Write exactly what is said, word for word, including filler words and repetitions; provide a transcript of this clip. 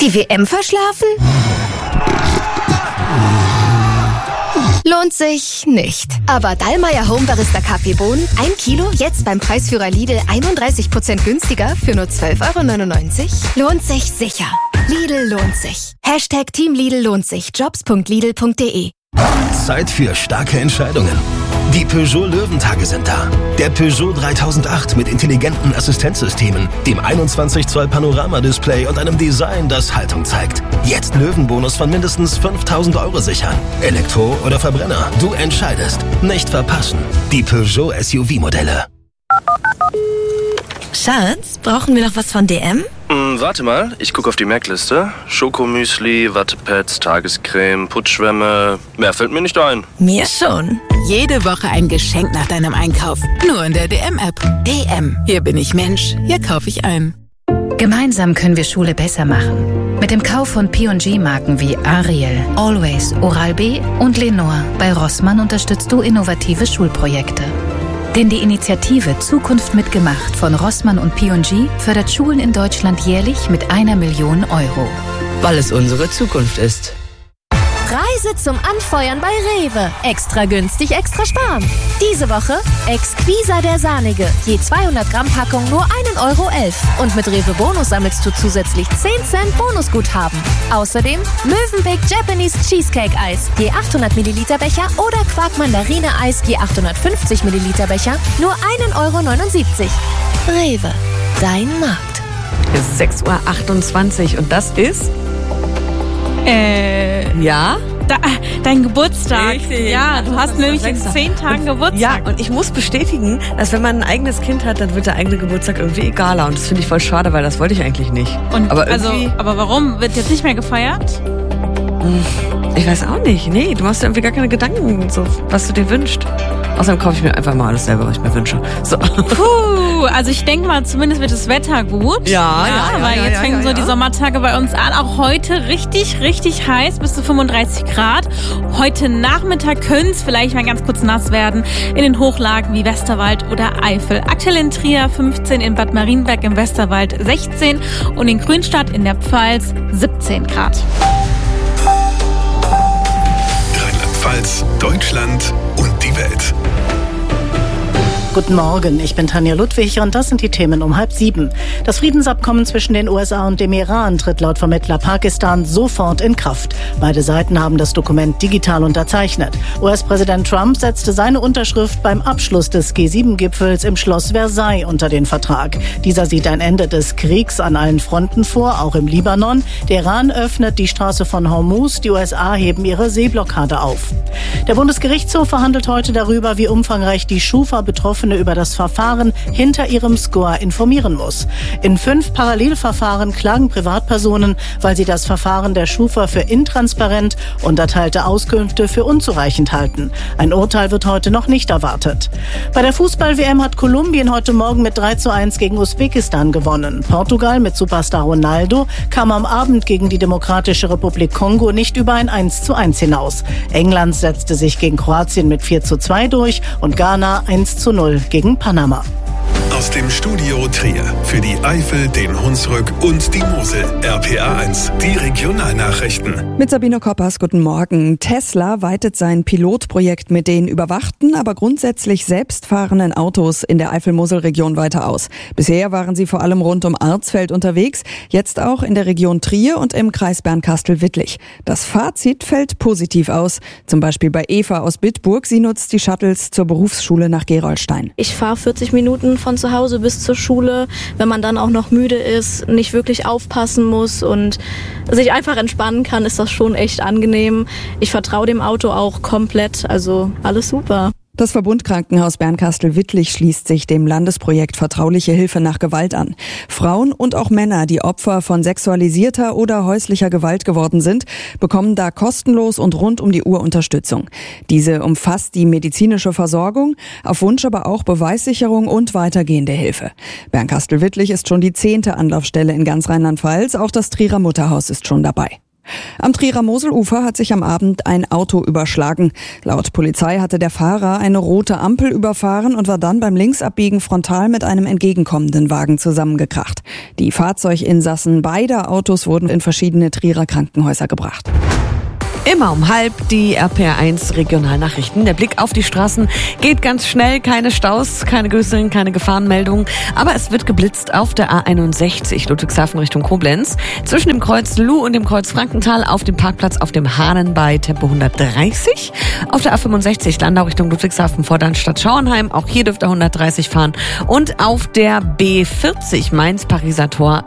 Die W M verschlafen? Lohnt sich nicht. Aber Dallmayr Home Barista Kaffeebohnen, ein Kilo, jetzt beim Preisführer Lidl einunddreißig Prozent günstiger für nur zwölf Euro neunundneunzig. Lohnt sich sicher. Lidl lohnt sich. Hashtag Team Lidl lohnt sich. Jobs punkt lidl punkt de. Zeit für starke Entscheidungen. Die Peugeot Löwentage sind da. Der Peugeot dreitausendacht mit intelligenten Assistenzsystemen, dem einundzwanzig Zoll Panoramadisplay und einem Design, das Haltung zeigt. Jetzt Löwenbonus von mindestens fünftausend Euro sichern. Elektro oder Verbrenner, du entscheidest. Nicht verpassen. Die Peugeot S U V-Modelle. Schatz, brauchen wir noch was von D M? Hm, warte mal, ich gucke auf die Merkliste. Schokomüsli, Wattepads, Tagescreme, Putzschwämme. Mehr fällt mir nicht ein. Mir schon. Jede Woche ein Geschenk nach deinem Einkauf. Nur in der D M-App. D M. Hier bin ich Mensch. Hier kaufe ich ein. Gemeinsam können wir Schule besser machen. Mit dem Kauf von P und G-Marken wie Ariel, Always, Oral-B und Lenore bei Rossmann unterstützt du innovative Schulprojekte. Denn die Initiative Zukunft mitgemacht von Rossmann und P und G fördert Schulen in Deutschland jährlich mit einer Million Euro. Weil es unsere Zukunft ist. Preise zum Anfeuern bei Rewe. Extra günstig, extra sparen. Diese Woche Exquisa der Sahnige. Je zweihundert Gramm Packung nur ein Euro elf. Und mit Rewe Bonus sammelst du zusätzlich zehn Cent Bonusguthaben. Außerdem Mövenpick Japanese Cheesecake Eis. Je achthundert Milliliter Becher oder Quark Mandarine Eis je achthundertfünfzig Milliliter Becher nur ein Euro neunundsiebzig. Rewe, dein Markt. Es ist sechs Uhr achtundzwanzig und das ist... Äh, ja? Da, dein Geburtstag. Richtig. Ja, du hast nämlich in zehn Tagen Geburtstag. Ja, und ich muss bestätigen, dass wenn man ein eigenes Kind hat, dann wird der eigene Geburtstag irgendwie egaler. Und das finde ich voll schade, weil das wollte ich eigentlich nicht. Und aber also, aber warum? Wird jetzt nicht mehr gefeiert? Ich weiß auch nicht. Nee, du machst dir irgendwie gar keine Gedanken, so, was du dir wünschst. Außerdem kaufe ich mir einfach mal alles selber, was ich mir wünsche. So. Puh, also ich denke mal, zumindest wird das Wetter gut. Ja, ja, ja. Weil ja, jetzt ja, fängen ja, so ja. die Sommertage bei uns an. Auch heute richtig, richtig heiß, bis zu fünfunddreißig Grad. Heute Nachmittag könnte es vielleicht mal ganz kurz nass werden in den Hochlagen wie Westerwald oder Eifel. Aktuell in Trier fünfzehn, in Bad Marienberg im Westerwald sechzehn und in Grünstadt in der Pfalz siebzehn Grad. Rheinland-Pfalz, Deutschland und die Welt. Guten Morgen, ich bin Tanja Ludwig und das sind die Themen um halb sieben. Das Friedensabkommen zwischen den U S A und dem Iran tritt laut Vermittler Pakistan sofort in Kraft. Beide Seiten haben das Dokument digital unterzeichnet. U S-Präsident Trump setzte seine Unterschrift beim Abschluss des G sieben Gipfels im Schloss Versailles unter den Vertrag. Dieser sieht ein Ende des Kriegs an allen Fronten vor, auch im Libanon. Der Iran öffnet die Straße von Hormuz, die U S A heben ihre Seeblockade auf. Der Bundesgerichtshof verhandelt heute darüber, wie umfangreich die Schufa betroffen über das Verfahren hinter ihrem Score informieren muss. In fünf Parallelverfahren klagen Privatpersonen, weil sie das Verfahren der Schufa für intransparent und erteilte Auskünfte für unzureichend halten. Ein Urteil wird heute noch nicht erwartet. Bei der Fußball-W M hat Kolumbien heute Morgen mit drei zu eins gegen Usbekistan gewonnen. Portugal mit Superstar Ronaldo kam am Abend gegen die Demokratische Republik Kongo nicht über ein eins zu eins hinaus. England setzte sich gegen Kroatien mit vier zu zwei durch und Ghana eins zu null gegen Panama. Aus dem Studio Trier für die Eifel, den Hunsrück und die Mosel. R P A eins, die Regionalnachrichten. Mit Sabine Koppers, guten Morgen. Tesla weitet sein Pilotprojekt mit den überwachten, aber grundsätzlich selbstfahrenden Autos in der Eifel-Mosel-Region weiter aus. Bisher waren sie vor allem rund um Arzfeld unterwegs, jetzt auch in der Region Trier und im Kreis Bernkastel-Wittlich. Das Fazit fällt positiv aus. Zum Beispiel bei Eva aus Bitburg. Sie nutzt die Shuttles zur Berufsschule nach Gerolstein. Ich fahre vierzig Minuten von zu Hause bis zur Schule, wenn man dann auch noch müde ist, nicht wirklich aufpassen muss und sich einfach entspannen kann, ist das schon echt angenehm. Ich vertraue dem Auto auch komplett, also alles super. Das Verbundkrankenhaus Bernkastel-Wittlich schließt sich dem Landesprojekt Vertrauliche Hilfe nach Gewalt an. Frauen und auch Männer, die Opfer von sexualisierter oder häuslicher Gewalt geworden sind, bekommen da kostenlos und rund um die Uhr Unterstützung. Diese umfasst die medizinische Versorgung, auf Wunsch aber auch Beweissicherung und weitergehende Hilfe. Bernkastel-Wittlich ist schon die zehnte Anlaufstelle in ganz Rheinland-Pfalz, auch das Trierer Mutterhaus ist schon dabei. Am Trierer Moselufer hat sich am Abend ein Auto überschlagen. Laut Polizei hatte der Fahrer eine rote Ampel überfahren und war dann beim Linksabbiegen frontal mit einem entgegenkommenden Wagen zusammengekracht. Die Fahrzeuginsassen beider Autos wurden in verschiedene Trierer Krankenhäuser gebracht. Immer um halb die R P R eins Regionalnachrichten. Der Blick auf die Straßen geht ganz schnell. Keine Staus, keine größeren, keine Gefahrenmeldungen. Aber es wird geblitzt auf der A einundsechzig Ludwigshafen Richtung Koblenz. Zwischen dem Kreuz Luh und dem Kreuz Frankenthal auf dem Parkplatz auf dem Hahnen bei Tempo hundertdreißig. Auf der A fünfundsechzig Landau Richtung Ludwigshafen vor Dannstatt Schauernheim. Auch hier dürfte hundertdreißig fahren. Und auf der B vierzig Mainz-Pariser Tor